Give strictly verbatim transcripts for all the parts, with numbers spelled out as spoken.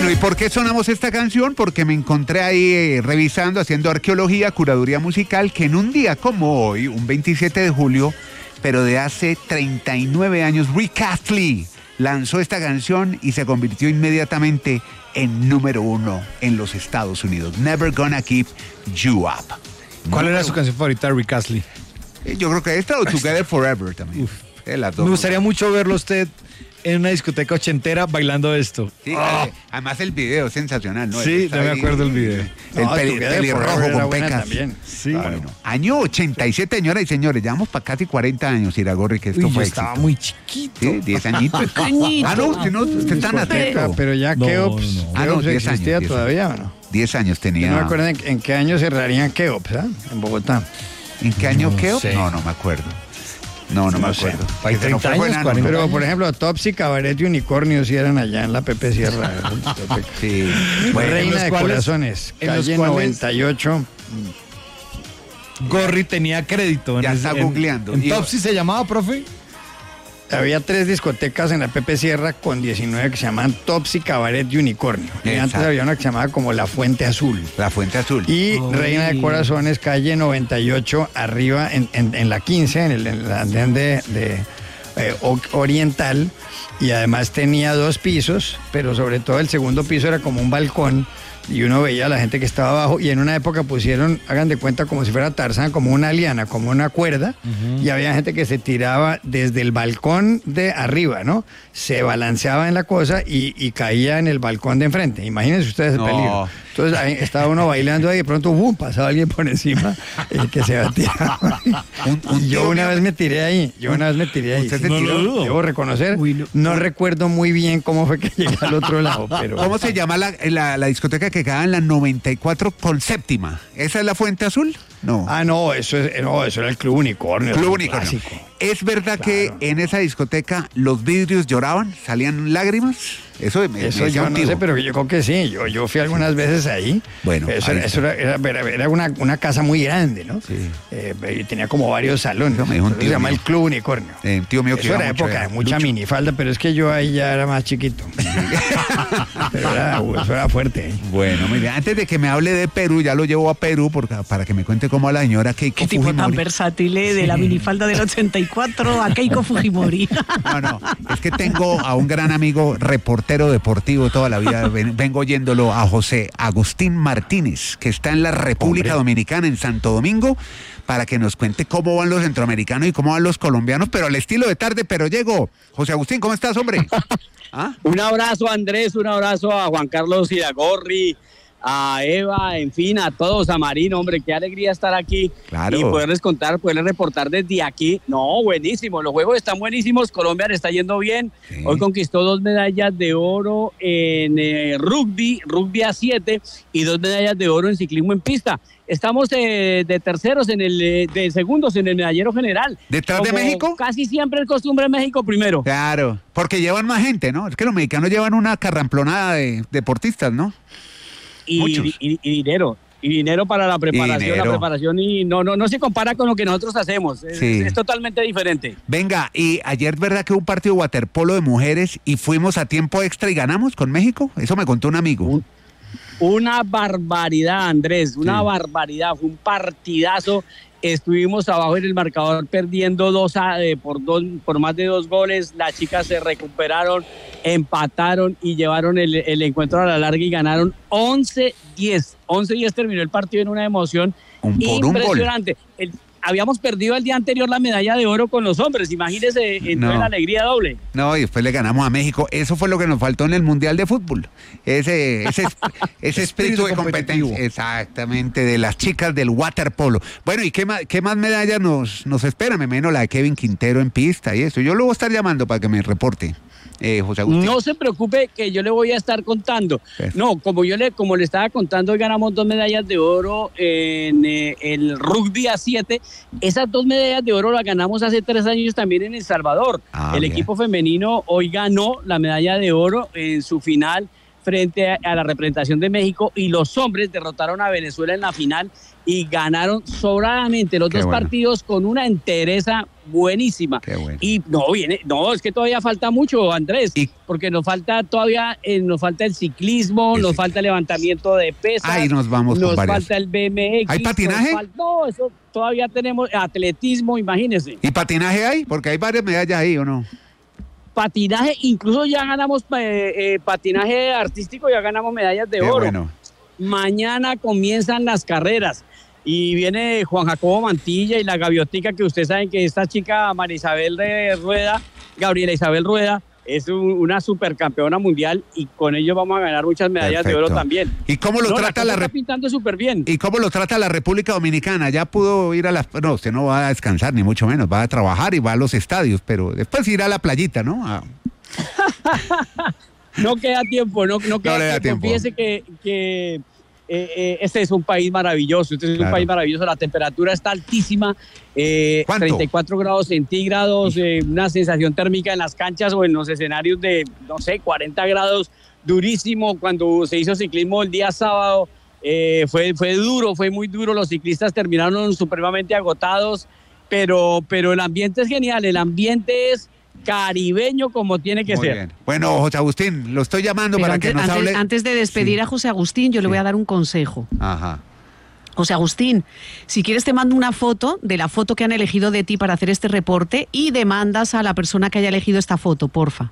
Bueno, ¿y por qué sonamos esta canción? Porque me encontré ahí eh, revisando, haciendo arqueología, curaduría musical, que en un día como hoy, un veintisiete de julio, pero de hace treinta y nueve años, Rick Astley lanzó esta canción y se convirtió inmediatamente en número uno en los Estados Unidos. Never Gonna Keep You Up. ¿Cuál era su canción favorita de Rick Astley? Yo creo que esta o Together Forever también. Uf. Eh, las dos. Me gustaría mucho verlo usted en una discoteca ochentera bailando esto. Sí, oh. eh, además el video es sensacional, ¿no? Sí, no me acuerdo el video. El No, peli, Together pelirrojo Forever era con buena pecas. también. Sí, Claro. bueno. Año ochenta y siete, señoras y señores. Llevamos para casi cuarenta años, Iragorri, que esto Uy, yo fue estaba éxito. muy chiquito. Sí, diez añitos. Añito. Ah, no, usted no, usted está tan Discoteca, atento. pero ya No, Keops, no, no. Ah, no, Keops diez años, existía diez todavía, ¿o no? diez años tenía. No me acuerdo en, en qué año cerrarían Keops, ¿ah? En Bogotá. ¿En qué año No quedó? sé. No, no me acuerdo. No, no, No me sé. acuerdo. Hay Ese no fue treinta buena, años, no, cuarenta. Pero, por ejemplo, Topsy, Cabaret y Unicornio sí eran allá en la Pepe Sierra. Sí. Bueno, Bueno, Reina los de cuales- Corazones, en los calle cuales- noventa y ocho. Gorri tenía crédito. En Ya ese- está en- googleando. ¿En Y- Topsy se llamaba, profe? Había tres discotecas en la Pepe Sierra con diecinueve que se llamaban Topsy, Cabaret y Unicornio. Y antes Exacto. había una que se llamaba como La Fuente Azul. La Fuente Azul. Y Ay. Reina de Corazones, calle noventa y ocho, arriba en, en- en la quince, en el, en el andén de, de, eh, o- oriental. Y además tenía dos pisos, pero sobre todo el segundo piso era como un balcón. Y uno veía a la gente que estaba abajo. Y en una época pusieron, hagan de cuenta, como si fuera Tarzán, como una liana, como una cuerda. Y había gente que se tiraba desde el balcón de arriba, ¿no? Se balanceaba en la cosa y, y caía en el balcón de enfrente. Imagínense ustedes el No. peligro. Entonces ahí estaba uno bailando ahí y de pronto ¡bum! Pasaba alguien por encima eh, que se batía. Un- un Y yo tío una mío- vez me tiré ahí, yo una vez me tiré ahí. ¿Usted se Sí, tiró? no lo dudo. Debo reconocer, Uy, no. no recuerdo muy bien cómo fue que llegué al otro lado, pero... ¿Cómo se llama la, la, la discoteca que quedaba en la noventa y cuatro con séptima? ¿Esa es la Fuente Azul? No. Ah, no, eso, es, no, eso era el Club Unicornio. Club un Unicornio. clásico. ¿Es verdad Claro. que en esa discoteca los vidrios lloraban? ¿Salían lágrimas? Eso me, me Eso decía yo un no tío. sé, pero yo creo que sí. Yo, yo fui algunas veces ahí. Bueno, eso, ahí era, eso está. era, era- era una, una casa muy grande, ¿no? Sí. Eh, y tenía como varios salones. Eso me dijo un Entonces tío se llama mío. el Club Unicornio. Eh, tío mío que Eso iba era mucho, época era de mucha Lucho. minifalda, pero es que yo ahí ya era más chiquito. Pero era, eso era fuerte. ¿eh? Bueno, mire, antes de que me hable de Perú, ya lo llevo a Perú porque, para que me cuente cómo a la señora Keiko Qué tipo tan Fujimori. versátil, ¿eh? De la minifalda del ochenta y cuatro a Keiko Fujimori. No, no, es que tengo a un gran amigo reportero deportivo toda la vida, ven- vengo oyéndolo a José Agustín Martínez, que está en la República Hombre. Dominicana, en Santo Domingo, para que nos cuente cómo van los centroamericanos y cómo van los colombianos, pero al estilo de tarde, pero llego. José Agustín, ¿cómo estás, hombre? ¿Ah? Un abrazo a Andrés, un abrazo a Juan Carlos Iragorri, a Eva, en fin, a todos, a Marino, hombre, qué alegría estar aquí Claro. y poderles contar, poderles reportar desde aquí. No, buenísimo, los juegos están buenísimos, Colombia le está yendo bien, Sí. hoy conquistó dos medallas de oro en eh, rugby, rugby a siete y dos medallas de oro en ciclismo en pista. Estamos eh, de terceros en el, eh, de segundos en el medallero general. ¿Detrás de Como México? Casi siempre es costumbre en México primero. Claro, porque llevan más gente, ¿no? Es que los mexicanos llevan una carramplonada de deportistas, ¿no? y, Muchos. y- y dinero y dinero para la preparación, dinero. la preparación y no no no se compara con lo que nosotros hacemos, es, Sí. es totalmente diferente. Venga, y ayer, ¿verdad que hubo un partido de waterpolo de mujeres y fuimos a tiempo extra y ganamos con México? Eso me contó un amigo. Un- Una barbaridad, Andrés, una Sí. barbaridad, fue un partidazo. Estuvimos abajo en el marcador perdiendo dos a, eh, por dos por más de dos goles. Las chicas se recuperaron, empataron y llevaron el, el encuentro a la larga y ganaron once diez. once diez terminó el partido en una emoción Un- por un gol. impresionante. El- habíamos perdido el día anterior la medalla de oro con los hombres. Imagínense, entonces No. la alegría doble. No, y después le ganamos a México. Eso fue lo que nos faltó en el Mundial de Fútbol. Ese, ese, ese espíritu de competitivo. competencia. Exactamente, de las chicas del waterpolo. Bueno, ¿y qué más, qué más medallas nos, nos esperan? Me imagino la de Kevin Quintero en pista y eso. Yo lo voy a estar llamando para que me reporte, eh, José Agustín. No se preocupe que yo le voy a estar contando. Perfecto. No, como yo le, como le estaba contando, hoy ganamos dos medallas de oro en eh, el rugby a siete. Esas dos medallas de oro las ganamos hace tres años también en El Salvador. Ah, el bien. equipo femenino hoy ganó la medalla de oro en su final frente a, a la representación de México y los hombres derrotaron a Venezuela en la final y ganaron sobradamente los Qué dos bueno. partidos con una entereza buenísima. Qué bueno. Y no viene, no, es que todavía falta mucho, Andrés, ¿Y? porque nos falta todavía, eh, nos falta el ciclismo, El nos ciclismo. falta el levantamiento de pesas. Ahí nos vamos con Nos varias. falta el B M X. ¿Hay patinaje? nos fal- No, eso todavía tenemos atletismo, imagínense. ¿Y patinaje hay? Porque hay varias medallas ahí, ¿o no? Patinaje, incluso ya ganamos eh, eh, patinaje artístico, ya ganamos medallas de Qué oro. bueno. Mañana comienzan las carreras y viene Juan Jacobo Mantilla y la Gaviotica, que ustedes saben que esta chica María Isabel de Rueda, Gabriela Isabel Rueda, es un- una supercampeona mundial y con ello vamos a ganar muchas medallas de oro Perfecto. también. ¿Y cómo lo No, trata cosa la está República? pintando súper bien. ¿Y cómo lo trata la República Dominicana? Ya pudo ir a las... No, usted no va a descansar, ni mucho menos. Va a trabajar y va a los estadios, pero después irá a la playita, ¿no? A- No queda tiempo, no, no queda le da tiempo. tiempo. Fíjese que, que eh, eh, este es un país maravilloso, este es Claro. un país maravilloso, la temperatura está altísima, eh, ¿Cuánto? treinta y cuatro grados centígrados, eh, una sensación térmica en las canchas o en los escenarios de, no sé, cuarenta grados, durísimo. Cuando se hizo ciclismo el día sábado, eh, fue, fue duro, fue muy duro, los ciclistas terminaron supremamente agotados, pero, pero el ambiente es genial, el ambiente es caribeño como tiene que Muy ser. bien. Bueno, José Agustín, lo estoy llamando Pero para antes, que nos antes- hable... antes de despedir Sí. a José Agustín, yo le voy a dar un consejo. Ajá. José Agustín, si quieres te mando una foto de la foto que han elegido de ti para hacer este reporte y demandas a la persona que haya elegido esta foto, porfa.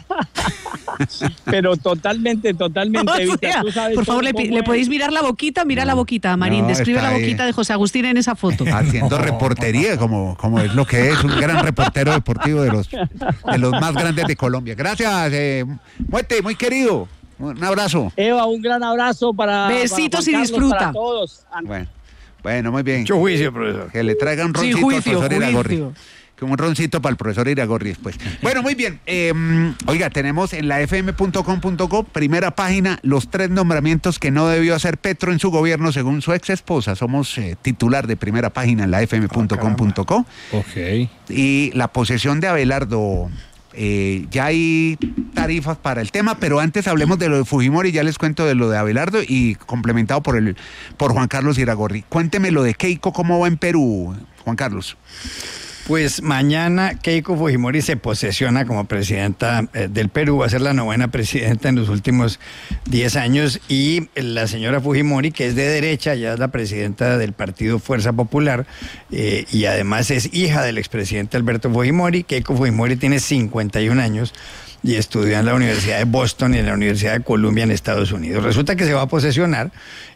Pero totalmente, totalmente. O Evita, sea, tú sabes por favor, cómo- le, pi- cómo le es. podéis mirar la boquita, mira la boquita, Marín, No, describe está la ahí. boquita de José Agustín en esa foto. Haciendo reportería, como, como es lo que es, un gran reportero deportivo de los, de los más grandes de Colombia. Gracias, eh, Muete, muy querido. Un abrazo. Eva, un gran abrazo para. Besitos para Juan y Carlos, disfruta. Para todos. Bueno, bueno, muy bien. Mucho juicio, profesor. Que le traiga un Sí, roncito juicio, al profesor Iragorri. juicio. Como un roncito para el profesor Iragorri después. Bueno, muy bien. Eh, oiga, tenemos en la f m punto com punto co, primera página, los tres nombramientos que no debió hacer Petro en su gobierno según su ex esposa. Somos eh, titular de primera página en la f m punto com punto co. Ok. Y la posesión de Abelardo. Eh, ya hay tarifas para el tema, pero antes hablemos de lo de Fujimori, ya les cuento de lo de Abelardo y complementado por el por Juan Carlos Iragorri. Cuénteme lo de Keiko, ¿cómo va en Perú, Juan Carlos? Pues mañana Keiko Fujimori se posesiona como presidenta eh, del Perú, va a ser la novena presidenta en los últimos diez años y la señora Fujimori, que es de derecha, ya es la presidenta del partido Fuerza Popular eh, y además es hija del expresidente Alberto Fujimori. Keiko Fujimori tiene cincuenta y un años y estudió en la Universidad de Boston y en la Universidad de Columbia en Estados Unidos. Resulta que se va a posesionar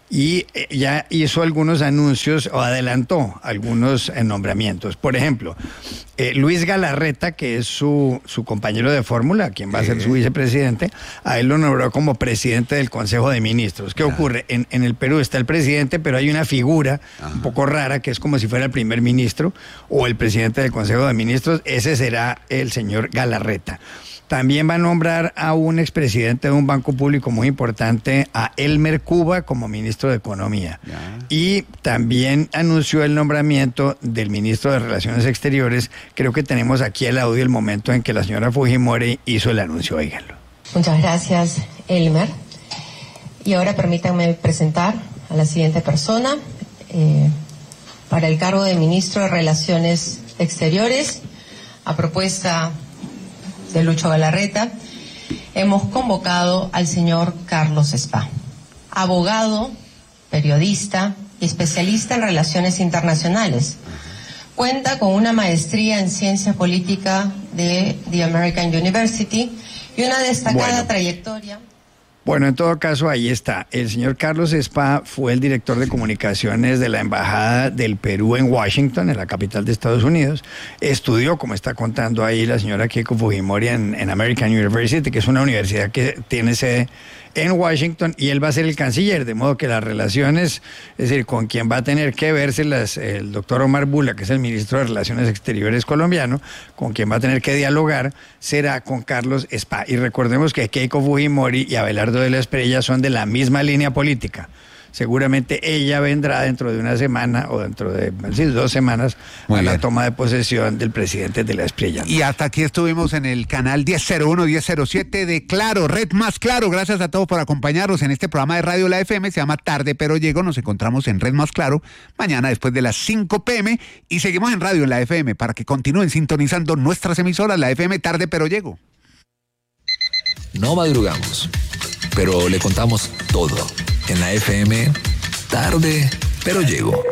y eh, ya hizo algunos anuncios o adelantó algunos eh, nombramientos. Por ejemplo, eh, Luis Galarreta, que es su, su compañero de fórmula, quien va a ser su vicepresidente, a él lo nombró como presidente del Consejo de Ministros. ¿Qué ocurre? En, en el Perú está el presidente, pero hay una figura un poco rara que es como si fuera el primer ministro o el presidente del Consejo de Ministros. Ese será el señor Galarreta. También va a nombrar a un expresidente de un banco público muy importante, a Elmer Cuba, como ministro de Economía. Ya. Y también anunció el nombramiento del ministro de Relaciones Exteriores. Creo que tenemos aquí el audio, el momento en que la señora Fujimori hizo el anuncio. Óiganlo. Muchas gracias, Elmer. Y ahora permítanme presentar a la siguiente persona eh, para el cargo de ministro de Relaciones Exteriores, a propuesta de Lucho Galarreta. Hemos convocado al señor Carlos Spa, abogado, periodista y especialista en relaciones internacionales. Cuenta con una maestría en ciencia política de The American University y una destacada Bueno. trayectoria. Bueno, en todo caso, ahí está. El señor Carlos Spa fue el director de comunicaciones de la Embajada del Perú en Washington, en la capital de Estados Unidos. Estudió, como está contando ahí la señora Keiko Fujimori, en, en American University, que es una universidad que tiene sede en Washington, y él va a ser el canciller, de modo que las relaciones, es decir, con quien va a tener que verse el doctor Omar Bula, que es el ministro de Relaciones Exteriores colombiano, con quien va a tener que dialogar, será con Carlos Spa. Y recordemos que Keiko Fujimori y Abelardo de la Espriella son de la misma línea política. seguramente ella vendrá dentro de una semana o dentro de sí, dos semanas Muy a bien. la toma de posesión del presidente de la Espriella. Y hasta aquí estuvimos en el canal diez cero uno, diez cero siete de Claro, Red Más Claro. Gracias a todos por acompañarnos en este programa de Radio La F M. Se llama Tarde Pero Llego. Nos encontramos en Red Más Claro mañana después de las cinco pe eme. Y seguimos en Radio en La F M para que continúen sintonizando nuestras emisoras. La F M Tarde Pero Llego. No madrugamos, pero le contamos todo. En la F M, Tarde Pero Llego.